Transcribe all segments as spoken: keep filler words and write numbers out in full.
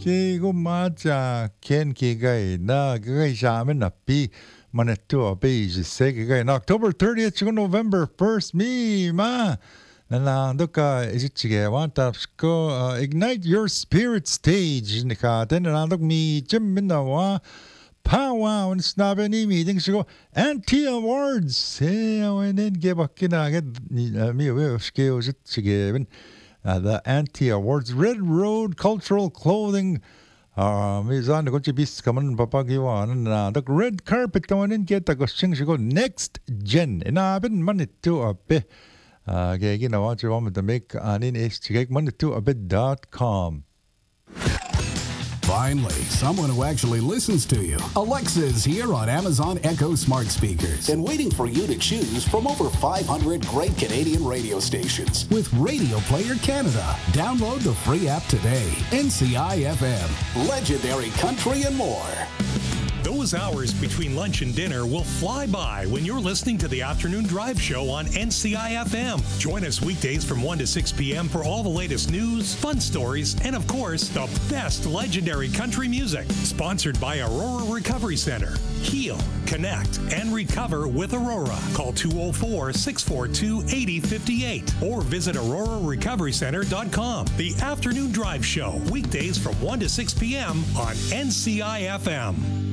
Kigo maja ken kigay na kigay sa amin na pi maneto beige say kigay na October thirtieth to November first mi ma nanando ka isichige wantaps ko uh, ignite your spirit stage nika then nanando mi Jim Minawa powwow and snabe ni meeting sigo anti awards hey when then give a kinaget mi we skills isichige Uh, the Anti Awards, Red Road Cultural Clothing. Uh, Mizan ko chibis kaman papagiwan na the red carpet kaman in get ko sing sigo next gen. Inabin man ito ape. Uh, kaya ginawa siya mo to make anin is chigek man ito ape dot com. Finally, someone who actually listens to you. Alexa is here on Amazon Echo smart speakers and waiting for you to choose from over five hundred great Canadian radio stations with Radio Player Canada. Download the free app today. N C I F M, legendary country and more. Those hours between lunch and dinner will fly by when you're listening to the Afternoon Drive Show on N C I F M. Join us weekdays from one to six p.m. for all the latest news, fun stories, and of course, the best legendary country music. Sponsored by Aurora Recovery Center. Heal, connect, and recover with Aurora. Call two oh four, six four two, eight oh five eight or visit aurora recovery center dot com. The Afternoon Drive Show, weekdays from one to six p.m. on N C I F M.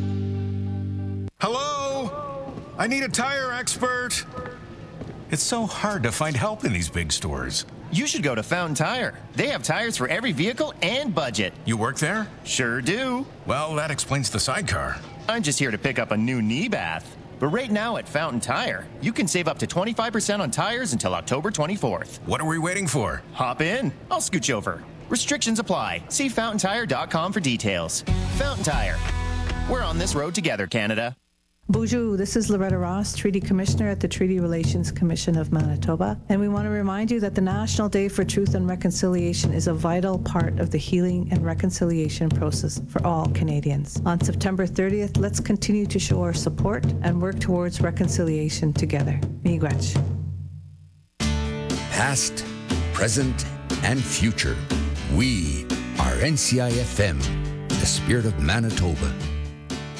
Hello? I need a tire expert. It's so hard to find help in these big stores. You should go to Fountain Tire. They have tires for every vehicle and budget. You work there? Sure do. Well, that explains the sidecar. I'm just here to pick up a new knee bath. But right now at Fountain Tire, you can save up to twenty-five percent on tires until October twenty-fourth. What are we waiting for? Hop in. I'll scooch over. Restrictions apply. See fountain tire dot com for details. Fountain Tire. We're on this road together, Canada. Bonjour, this is Loretta Ross, Treaty Commissioner at the Treaty Relations Commission of Manitoba, and we want to remind you that the National Day for Truth and Reconciliation is a vital part of the healing and reconciliation process for all Canadians. On September thirtieth, let's continue to show our support and work towards reconciliation together. Miigwech. Past, present, and future. We are N C I F M, the spirit of Manitoba.